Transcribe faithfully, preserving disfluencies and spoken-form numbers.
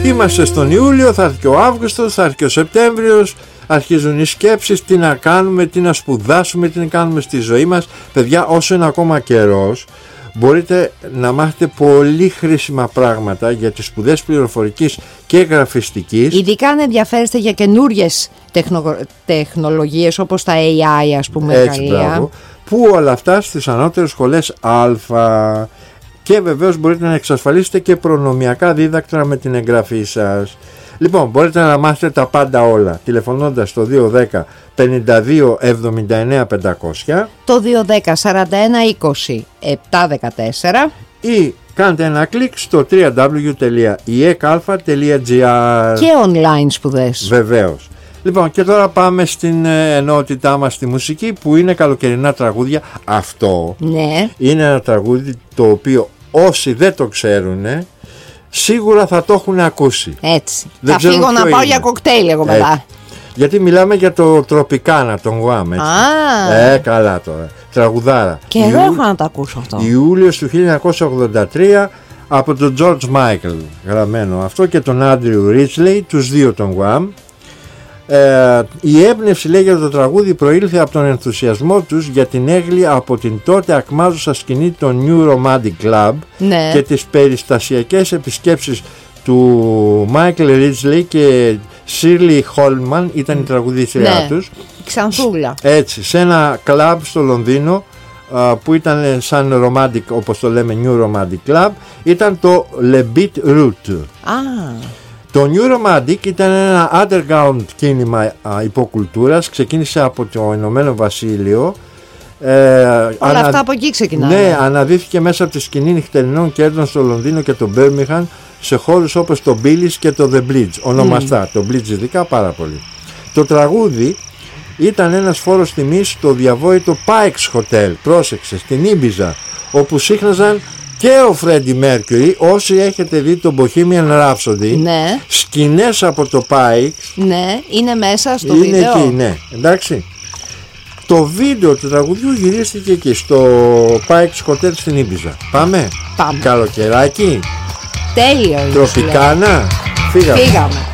Είμαστε στον Ιούλιο, θα έρθει και ο Αύγουστος, θα έρθει και ο Σεπτέμβριος. Αρχίζουν οι σκέψεις, τι να κάνουμε, τι να σπουδάσουμε, τι να κάνουμε στη ζωή μας. Παιδιά, όσο είναι ακόμα καιρός, μπορείτε να μάθετε πολύ χρήσιμα πράγματα για τις σπουδές πληροφορικής και γραφιστικής. Ειδικά αν ενδιαφέρεστε για καινούριες τεχνο... τεχνολογίες όπως τα έι άι, ας πούμε. Έτσι, μπράβο, που όλα αυτά στις ανώτερες σχολές Α. Και βεβαίως μπορείτε να εξασφαλίσετε και προνομιακά δίδακτρα με την εγγραφή σας. Λοιπόν, μπορείτε να μάθετε τα πάντα όλα τηλεφωνώντας στο δύο ένα μηδέν πενήντα δύο εβδομήντα εννέα πεντακόσια, το δύο ένα μηδέν σαράντα ένα είκοσι επτακόσια δεκατέσσερα ή κάντε ένα κλικ στο double-u double-u double-u τελεία ι ε κ α τελεία τζι άρ. Και online σπουδές. Βεβαίως. Λοιπόν, και τώρα πάμε στην ενότητά μας στη μουσική, που είναι καλοκαιρινά τραγούδια. Αυτό ναι. είναι ένα τραγούδι το οποίο όσοι δεν το ξέρουν σίγουρα θα το έχουν ακούσει. Έτσι. Δεν θα φύγω να πάω είναι. για κοκτέιλ εγώ μετά. Γιατί μιλάμε για το Τροπικάνα, τον Γουάμ. Α. Ε, καλά τώρα. Τραγουδάρα. Και εγώ έχω να το ακούσω αυτό. Ιούλιος του χίλια εννιακόσια ογδόντα τρία από τον George Michael γραμμένο αυτό και τον Andrew Ridgeley, τους δύο τον Γουάμ. Ε, η έμπνευση, λέει, για το τραγούδι προήλθε από τον ενθουσιασμό τους για την έγκλη από την τότε ακμάζουσα σκηνή των New Romantic Club, ναι. και τις περιστασιακές επισκέψεις του Michael Ridgeley και Shirley Holman, ήταν η τραγουδίστρια ναι. τους. Ξανθούλα. Έτσι, σε ένα κλαμπ στο Λονδίνο που ήταν σαν romantic, όπως το λέμε, New Romantic Club, ήταν το Le Beat Route. Ah. Το New Romantic ήταν ένα underground κίνημα α, υποκουλτούρας, ξεκίνησε από το Ηνωμένο Βασίλειο. Ε, Όλα ανα... αυτά από εκεί ξεκινάνε. Ναι, αναδύθηκε μέσα από τη σκηνή νυχτερινών κέρδων στο Λονδίνο και το Birmingham σε χώρους όπως το Billy's και το The Bridge, ονομαστά, mm. το Bridge ειδικά πάρα πολύ. Το τραγούδι ήταν ένας φόρος τιμής στο διαβόητο Pike's Hotel, πρόσεξε, στην Ήμπιζα, όπου σύχναζαν και ο Φρέντι Μέρκιουρι. Όσοι έχετε δει το Bohemian Rhapsody, ναι. σκηνές από το Pike's, ναι, είναι μέσα στο είναι βίντεο. Εκεί, ναι, εντάξει. Το βίντεο του τραγουδιού γυρίστηκε εκεί στο Pike's Hotel στην Ήμπιζα. Πάμε. Πάμε. Καλοκαιράκι. Τέλειο. Τροπικάνα. Φύγαμε. Φύγαμε.